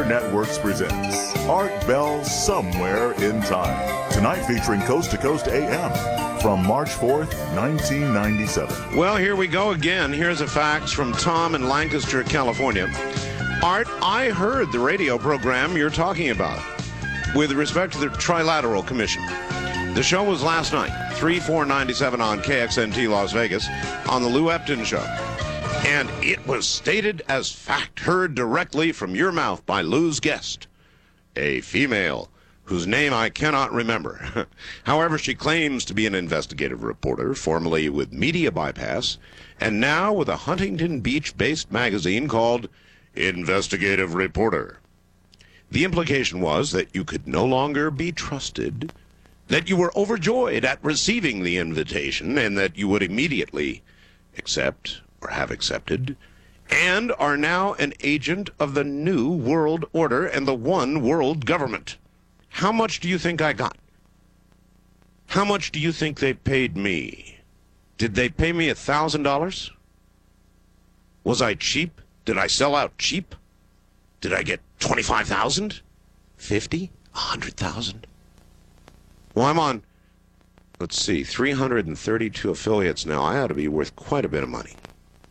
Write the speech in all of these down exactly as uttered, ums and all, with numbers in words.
Networks presents Art Bell Somewhere in Time. Tonight featuring Coast to Coast A M from March fourth, nineteen ninety-seven. Well, here we go again. Here's a fax from Tom in Lancaster, California. Art, I heard the radio program you're talking about with respect to the Trilateral Commission. The show was last night, three four ninety-seven on K X N T Las Vegas, on the Lou Epton Show. And it was stated as fact, heard directly from your mouth by Lou's guest, a female whose name I cannot remember. However, she claims to be an investigative reporter, formerly with Media Bypass, and now with a Huntington Beach-based magazine called Investigative Reporter. The implication was that you could no longer be trusted, that you were overjoyed at receiving the invitation, and that you would immediately accept or have accepted, and are now an agent of the new world order and the one world government. How much do you think I got? How much do you think they paid me? Did they pay me a thousand dollars? Was I cheap? Did I sell out cheap? Did I get twenty-five thousand? Fifty? A hundred thousand? Well, I'm on, let's see, three hundred thirty-two affiliates now. I ought to be worth quite a bit of money.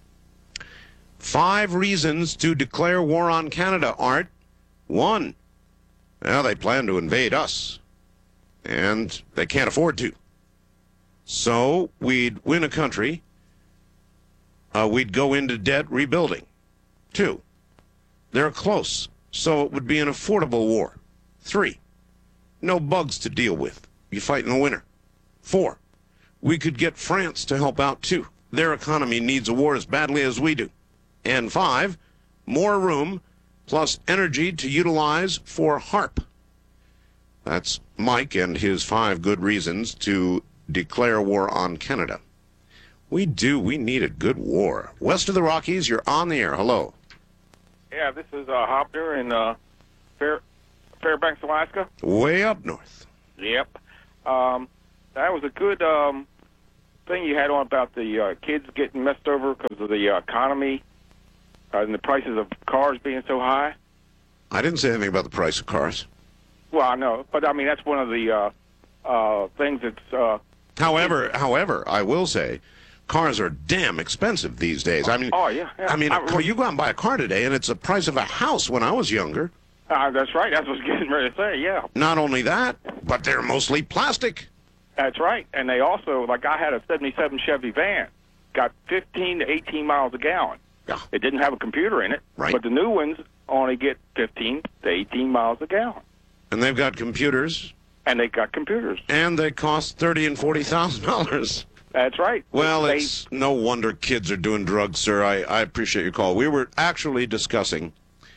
Five reasons to declare war on Canada, Art. One, well, they plan to invade us, and they can't afford to. So we'd win a country, uh, we'd go into debt rebuilding. Two, they're close, so it would be an affordable war. Three, no bugs to deal with. You fight in the winter. Four, we could get France to help out too. Their economy needs a war as badly as we do. And five, more room plus energy to utilize for HARP. That's Mike and his five good reasons to declare war on Canada. We do. We need a good war. West of the Rockies, you're on the air. Hello. Yeah, this is uh, Hopner in uh, Fair, Fairbanks, Alaska. Way up north. Yep. Um, that was a good um, thing you had on about the uh, kids getting messed over because of the uh, economy uh, and the prices of cars being so high. I didn't say anything about the price of cars. Well, I know, but I mean that's one of the uh, uh, things that's. Uh, however, however, I will say, cars are damn expensive these days. I mean, oh yeah, yeah. I mean, I, a car, you go out and buy a car today, and it's the price of a house. When I was younger. Uh, that's right. That's what I was getting ready to say. Yeah. Not only that, but they're mostly plastic. That's right, and they also, like I had a seventy-seven Chevy van, got fifteen to eighteen miles a gallon. Yeah. It didn't have a computer in it, right. But the new ones only get fifteen to eighteen miles a gallon. And they've got computers. And they got computers. And they cost thirty and forty thousand dollars. That's right. Well, they, it's no wonder kids are doing drugs, sir. I, I appreciate your call. We were actually discussing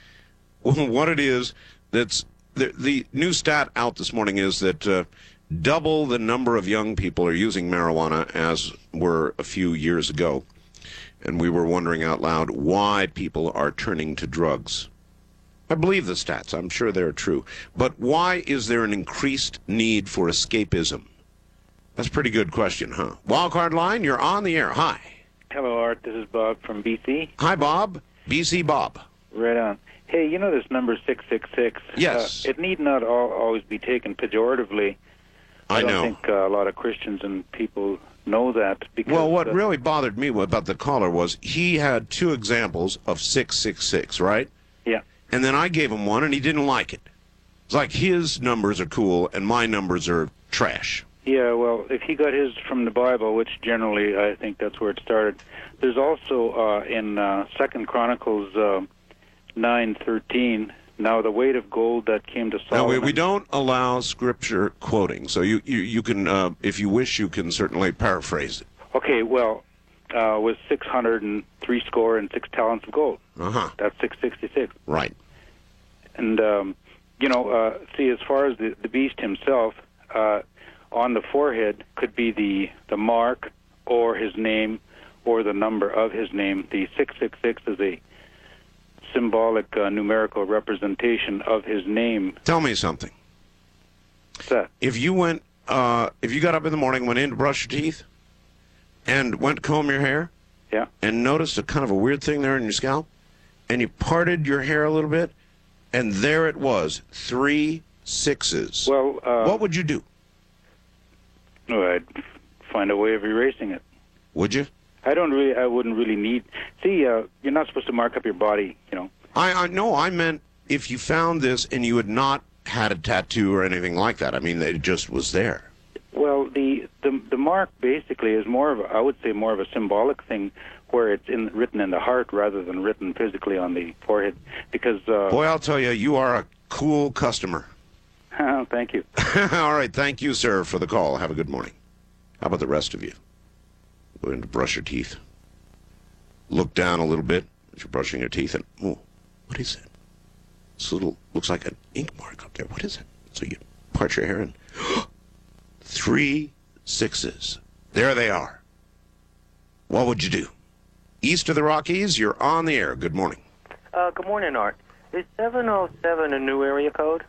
what it is that's the, the new stat out this morning is that uh, double the number of young people are using marijuana as were a few years ago. And we were wondering out loud why people are turning to drugs. I believe the stats. I'm sure they're true. But why is there an increased need for escapism? That's a pretty good question, huh? Wildcard line, you're on the air. Hi. Hello, Art. This is Bob from B C. Hi, Bob. B C Bob. Right on. Hey, you know this number six six six? Yes. Uh, it need not all, always be taken pejoratively. I, I don't know. think uh, a lot of Christians and people know that. Because, well, what uh, really bothered me about the caller was he had two examples of six six six, right? Yeah. And then I gave him one, and he didn't like it. It's like his numbers are cool, and my numbers are trash. Yeah, well, if he got his from the Bible, which generally I think that's where it started, there's also uh, in uh, Second Chronicles uh, nine thirteen, now the weight of gold that came to Solomon. Now, we, we don't allow scripture quoting, so you, you, you can, uh, if you wish, you can certainly paraphrase it. Okay, well, uh, was six hundred and three score and six talents of gold. Uh-huh. That's six sixty-six. Right. And, um, you know, uh, see, as far as the, the beast himself, uh, on the forehead could be the, the mark or his name or the number of his name. The six six six is a symbolic uh, numerical representation of his name. Tell me something. What's that? If you went, uh, if you got up in the morning, went in to brush your teeth, and went to comb your hair, yeah, and noticed a kind of a weird thing there in your scalp, and you parted your hair a little bit, and there it was, three sixes. Well, uh, what would you do? No, I'd find a way of erasing it. Would you? I don't really. I wouldn't really need. See, uh, you're not supposed to mark up your body. You know. I, I no. I meant if you found this and you had not had a tattoo or anything like that. I mean, it just was there. Well, the the the mark basically is more of a, I would say more of a symbolic thing, where it's in, written in the heart rather than written physically on the forehead. Because uh, boy, I'll tell you, you are a cool customer. Thank you. All right, thank you, sir, for the call. Have a good morning. How about the rest of you? Go in to brush your teeth. Look down a little bit as you're brushing your teeth, and oh, what is it? This little looks like an ink mark up there. What is it? So you part your hair and three sixes. There they are. What would you do? East of the Rockies, you're on the air. Good morning. Uh, good morning, Art. Is seven oh seven a new area code?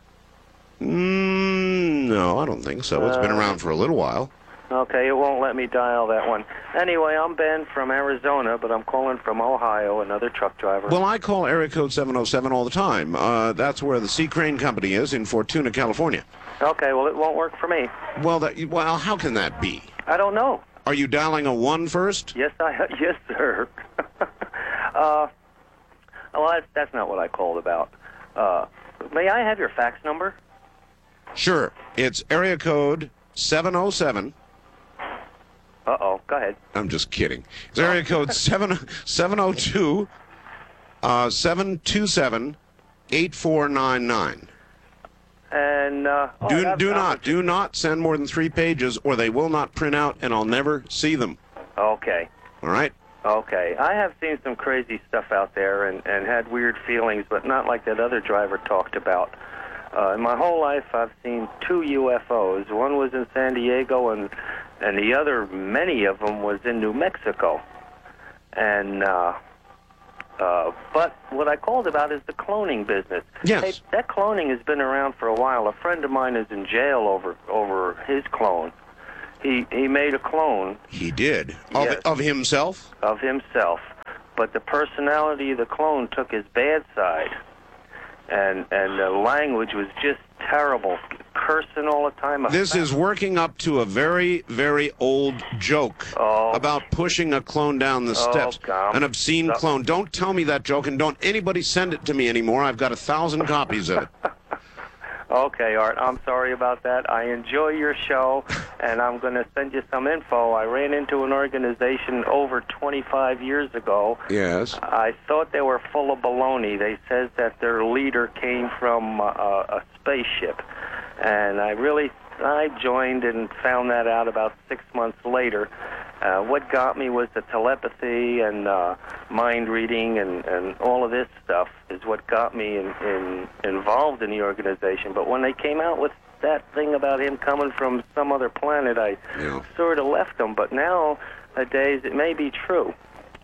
Mm, no, I don't think so. It's been Uh, around for a little while. Okay, it won't let me dial that one. Anyway, I'm Ben from Arizona, but I'm calling from Ohio, another truck driver. Well, I call area code seven oh seven all the time. Uh, that's where the Sea Crane Company is in Fortuna, California. Okay, well, it won't work for me. Well, that, well, how can that be? I don't know. Are you dialing a one first? Yes, I yes, sir. uh, well, that's, that's not what I called about. Uh, may I have your fax number? Sure. It's area code seven oh seven. Uh-oh, go ahead. I'm just kidding. It's area code seven seven oh two uh, seven two seven eight four nine nine. And uh, oh, Do that's- do uh, not do not send more than three pages, or they will not print out, and I'll never see them. Okay. All right. Okay. I have seen some crazy stuff out there and, and had weird feelings, but not like that other driver talked about. Uh, in my whole life, I've seen two U F Os. One was in San Diego, and and the other, many of them, was in New Mexico. And uh, uh, but what I called about is the cloning business. Yes. Hey, that cloning has been around for a while. A friend of mine is in jail over over his clone. He he made a clone He did. Of, Yes. of himself? of himself, but the personality of the clone took his bad side, and and the language was just terrible, cursing all the time. This is working up to a very, very old joke Oh. about pushing a clone down the Oh, steps. God. An obscene No. clone. Don't tell me that joke, and don't anybody send it to me anymore. I've got a thousand copies of it. Okay, Art, I'm sorry about that. I enjoy your show, and I'm going to send you some info. I ran into an organization over twenty-five years ago. Yes. I thought they were full of baloney. They said that their leader came from uh, a spaceship, and I really I joined and found that out about six months later. Uh, what got me was the telepathy and uh, mind reading and, and all of this stuff is what got me in, in, involved in the organization. But when they came out with that thing about him coming from some other planet, I Yeah. sort of left them. But nowadays it may be true.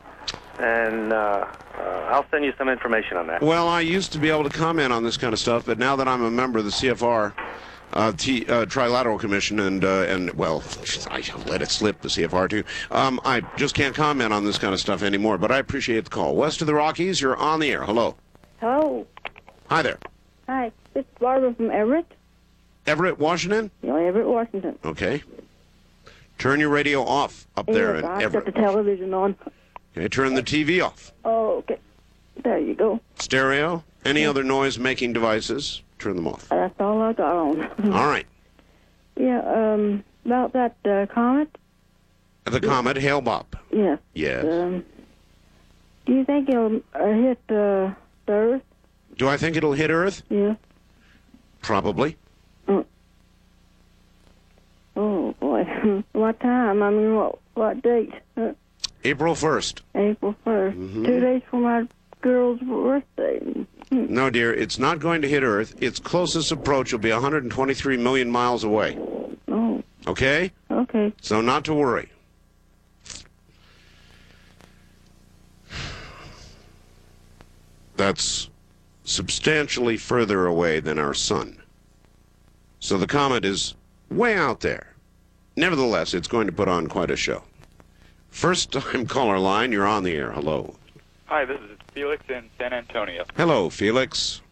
And uh, uh, I'll send you some information on that. Well, I used to be able to comment on this kind of stuff, but now that I'm a member of the C F R, uh, T, uh, Trilateral Commission, and, uh, and well, I let it slip, the C F R too, um, I just can't comment on this kind of stuff anymore, but I appreciate the call. West of the Rockies, you're on the air. Hello. Hello. Hi there. Hi. It's Barbara from Everett. Everett, Washington? You know, Everett, Washington. Okay. Turn your radio off up there Yes, in I've got Everett. the television on. Okay, turn the T V off. Oh, okay. There you go. Stereo, any other noise-making devices, turn them off. That's all I got on. All right. Yeah, um, about that uh, comet? The comet, Hale-Bopp. Yes. Yes. Um, do you think it'll uh, hit uh, the Earth? Do I think it'll hit Earth? Yeah. Probably. Mm. Oh, boy. What time? I mean, what, what date? Uh, April first. April first. Mhm. Two days for my girl's birthday. Hmm. No, dear, it's not going to hit Earth. Its closest approach will be one hundred twenty-three million miles away. Oh, Okay? okay. So not to worry. That's substantially further away than our sun. So the comet is way out there. Nevertheless, it's going to put on quite a show. First time caller line, you're on the air. Hello. Hi, this is Felix in San Antonio. Hello, Felix.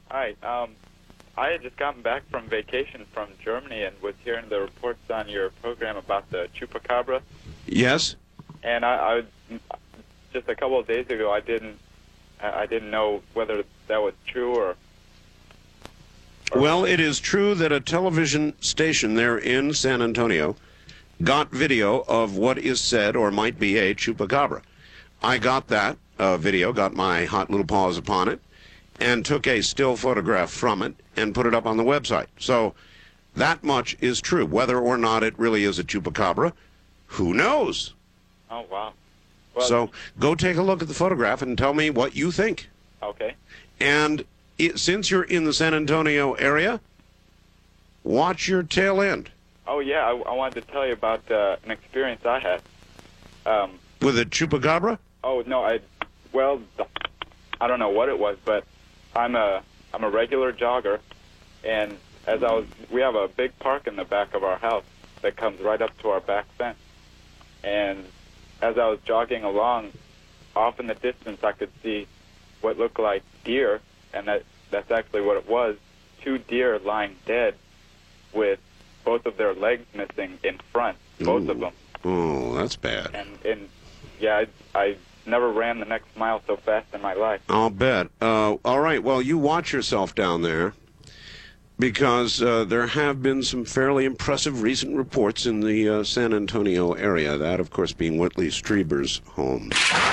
Hi. Um, I had just gotten back from vacation from Germany and was hearing the reports on your program about the chupacabra. Yes. And I, I just a couple of days ago, I didn't, I didn't know whether that was true or. or Well, it is true that a television station there in San Antonio got video of what is said or might be a chupacabra. I got that uh, video, got my hot little paws upon it, and took a still photograph from it and put it up on the website. So that much is true. Whether or not it really is a chupacabra, who knows? Oh, wow. Well, so go take a look at the photograph and tell me what you think. Okay. And it, since you're in the San Antonio area, watch your tail end. Oh, yeah. I, I wanted to tell you about uh, an experience I had. Um, With a chupacabra? Oh, no. I, well, I don't know what it was, but I'm a I'm a regular jogger, and as I was, we have a big park in the back of our house that comes right up to our back fence. And as I was jogging along, off in the distance, I could see what looked like deer, and that that's actually what it was: two deer lying dead, with both of their legs missing in front, both Ooh. of them. Oh, that's bad. And and yeah, I, I never ran the next mile so fast in my life. I'll bet. Uh, all right, well, you watch yourself down there, because uh, there have been some fairly impressive recent reports in the uh, San Antonio area, that, of course, being Whitley Strieber's home.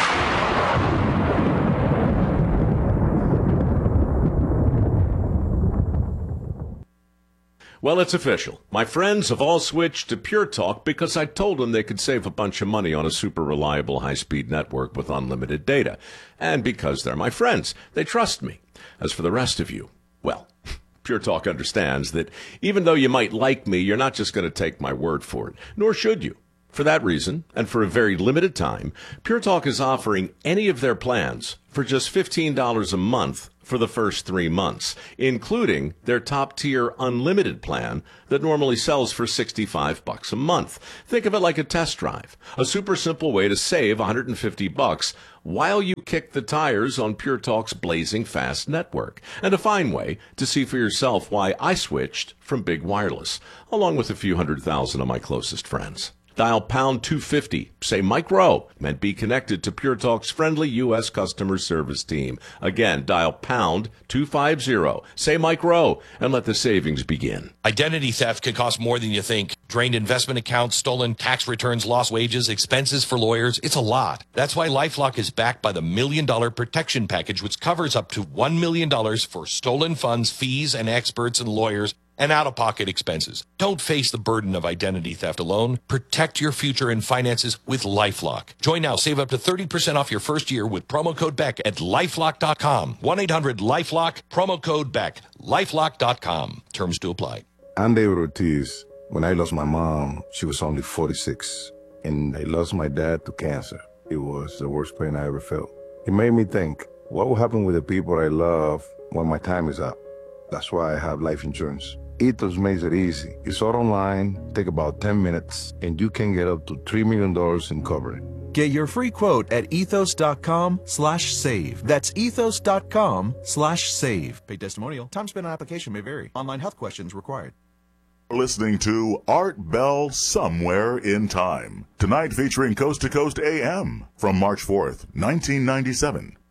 Well, it's official. My friends have all switched to Pure Talk because I told them they could save a bunch of money on a super reliable high-speed network with unlimited data. And because they're my friends, they trust me. As for the rest of you, well, Pure Talk understands that even though you might like me, you're not just going to take my word for it, nor should you. For that reason, and for a very limited time, Pure Talk is offering any of their plans for just fifteen dollars a month for the first three months, including their top-tier unlimited plan that normally sells for sixty-five bucks a month. Think of it like a test drive, a super simple way to save one hundred fifty bucks while you kick the tires on Pure Talk's blazing fast network, and a fine way to see for yourself why I switched from Big Wireless, along with a few hundred thousand of my closest friends. Dial pound two fifty, say Mike Rowe, and be connected to Pure Talk's friendly U S customer service team. Again, dial pound two fifty, say Mike Rowe, and let the savings begin. Identity theft can cost more than you think. Drained investment accounts, stolen tax returns, lost wages, expenses for lawyers. It's a lot. That's why LifeLock is backed by the Million Dollar Protection Package, which covers up to one million dollars for stolen funds, fees, and experts and lawyers, and out-of-pocket expenses. Don't face the burden of identity theft alone. Protect your future and finances with LifeLock. Join now. Save up to thirty percent off your first year with promo code Beck at lifelock dot com. one eight hundred lifelock, promo code Beck. lifelock dot com. Terms to apply. I'm David Ortiz. When I lost my mom, she was only forty-six, and I lost my dad to cancer. It was the worst pain I ever felt. It made me think, what will happen with the people I love when my time is up? That's why I have life insurance. Ethos makes it easy. It's all online, take about ten minutes, and you can get up to three million dollars in coverage. Get your free quote at ethos.com slash save. That's ethos.com slash save. Paid testimonial. Time spent on application may vary. Online health questions required. Listening to Art Bell Somewhere in Time. Tonight featuring Coast to Coast A M from March fourth, nineteen ninety-seven.